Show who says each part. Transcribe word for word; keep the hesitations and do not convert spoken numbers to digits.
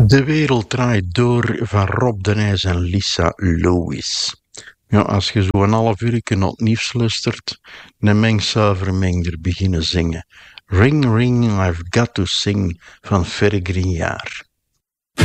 Speaker 1: De wereld draait door van Rob de Nijs en Lisa Lewis. Ja, als je zo een half uur naar het nieuws luistert, dan mengzuivermenger beginnen zingen. Ring, ring, I've got to sing van Ferry Grignard.